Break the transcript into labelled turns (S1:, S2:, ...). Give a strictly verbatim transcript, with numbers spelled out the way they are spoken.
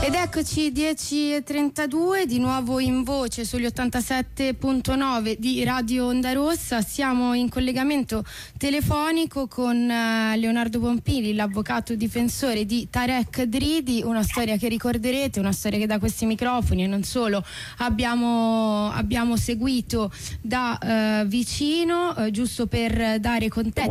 S1: Ed eccoci dieci e trentadue, di nuovo in voce sugli ottantasette punto nove di Radio Onda Rossa. Siamo in collegamento telefonico con uh, Leonardo Pompili, l'avvocato difensore di Tarek Dridi, una storia che ricorderete, una storia che da questi microfoni e non solo abbiamo, abbiamo seguito da uh, vicino, uh, giusto per dare contesto.